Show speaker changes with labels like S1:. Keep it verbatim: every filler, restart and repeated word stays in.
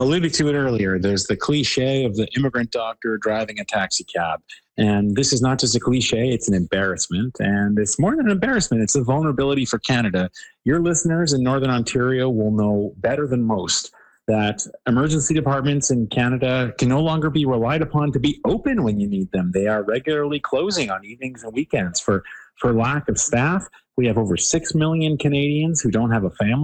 S1: alluded to it earlier. There's the cliche of the immigrant doctor driving a taxi cab. And this is not just a cliche, it's an embarrassment. And it's more than an embarrassment, it's a vulnerability for Canada. Your listeners in Northern Ontario will know better than most that emergency departments in Canada can no longer be relied upon to be open when you need them. They are regularly closing on evenings and weekends for, for lack of staff. We have over six million Canadians who don't have a family.